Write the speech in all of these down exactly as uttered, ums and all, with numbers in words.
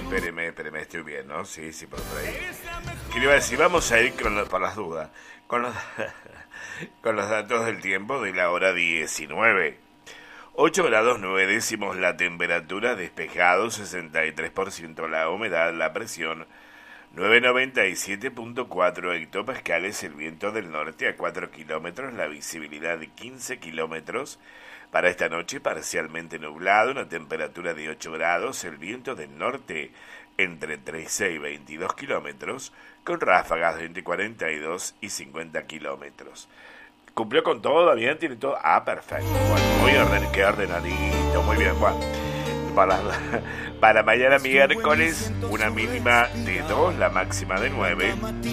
espéreme, espéreme, estoy bien, ¿no? Sí, sí, por ahí. ¿Qué le iba a decir? Vamos a ir con lo, por las dudas, con los, con los datos del tiempo de la hora diecinueve. ocho grados nueve décimos la temperatura, despejado, sesenta y tres por ciento la humedad, la presión, novecientos noventa y siete punto cuatro hectopascales, el viento del norte a cuatro kilómetros, la visibilidad de quince kilómetros. Para esta noche parcialmente nublado, una temperatura de ocho grados, el viento del norte entre trece y veintidós kilómetros, con ráfagas de entre cuarenta y dos y cincuenta kilómetros. ¿Cumplió con todo? ¿Bien? ¿Tiene todo? Ah, perfecto. Bueno, muy orden, qué ordenadito, muy bien. Bueno, para, para mañana miércoles, una mínima de dos, la máxima de nueve.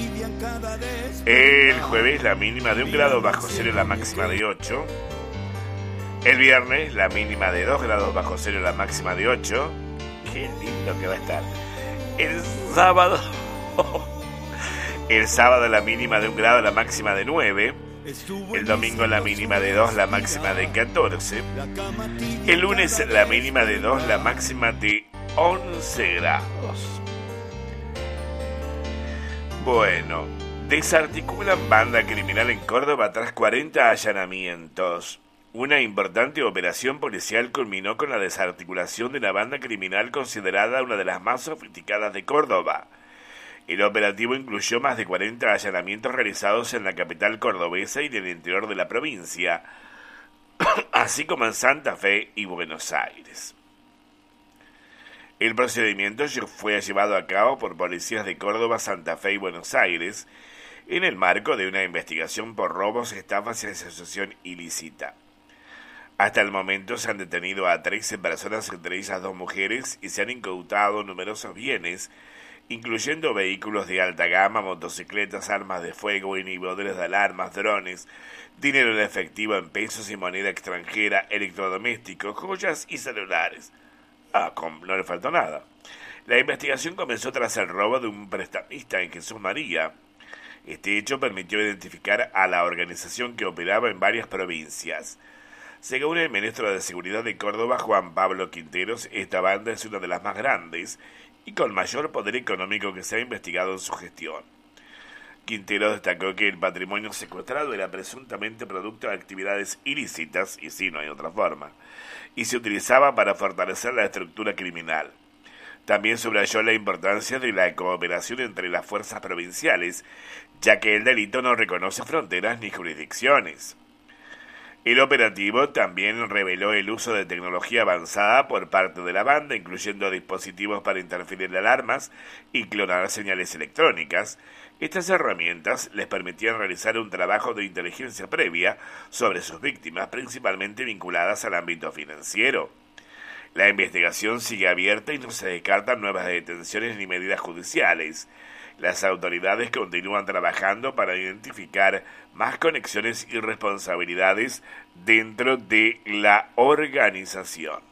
El jueves, la mínima de un grado bajo cero, la máxima de ocho. El viernes, la mínima de dos grados bajo cero, la máxima de ocho. Qué lindo que va a estar. El sábado, el sábado la mínima de un grado, la máxima de nueve. El domingo la mínima de dos, la máxima de catorce. El lunes la mínima de dos, la máxima de once grados. Bueno, desarticulan banda criminal en Córdoba tras cuarenta allanamientos. Una importante operación policial culminó con la desarticulación de una banda criminal considerada una de las más sofisticadas de Córdoba. El operativo incluyó más de cuarenta allanamientos realizados en la capital cordobesa y en el interior de la provincia, así como en Santa Fe y Buenos Aires. El procedimiento fue llevado a cabo por policías de Córdoba, Santa Fe y Buenos Aires en el marco de una investigación por robos, estafas y asociación ilícita. Hasta el momento se han detenido a trece personas, entre ellas dos mujeres, y se han incautado numerosos bienes, incluyendo vehículos de alta gama, motocicletas, armas de fuego, inhibidores de alarmas, drones, dinero en efectivo en pesos y moneda extranjera, electrodomésticos, joyas y celulares. Ah, no le faltó nada. La investigación comenzó tras el robo de un prestamista en Jesús María. Este hecho permitió identificar a la organización que operaba en varias provincias. Según el ministro de Seguridad de Córdoba, Juan Pablo Quinteros, esta banda es una de las más grandes y con mayor poder económico que se ha investigado en su gestión. Quintero destacó que el patrimonio secuestrado era presuntamente producto de actividades ilícitas, y sí, no hay otra forma, y se utilizaba para fortalecer la estructura criminal. También subrayó la importancia de la cooperación entre las fuerzas provinciales, ya que el delito no reconoce fronteras ni jurisdicciones. El operativo también reveló el uso de tecnología avanzada por parte de la banda, incluyendo dispositivos para interferir alarmas y clonar señales electrónicas. Estas herramientas les permitían realizar un trabajo de inteligencia previa sobre sus víctimas, principalmente vinculadas al ámbito financiero. La investigación sigue abierta y no se descartan nuevas detenciones ni medidas judiciales. Las autoridades continúan trabajando para identificar más conexiones y responsabilidades dentro de la organización.